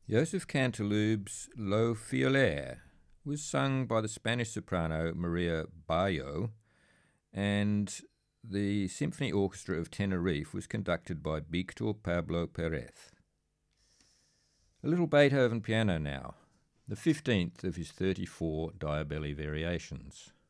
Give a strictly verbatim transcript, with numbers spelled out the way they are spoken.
Joseph Cantilube's Lo Fiolaire was sung by the Spanish soprano Maria Bayo, and the Symphony Orchestra of Tenerife was conducted by Victor Pablo Perez. A little Beethoven piano now, the fifteenth of his thirty-four Diabelli variations.